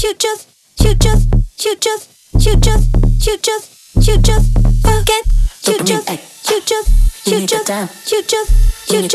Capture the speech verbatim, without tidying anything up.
you just, you just, you just, you just, you just, you just forget, you just, you just, you just, you just, you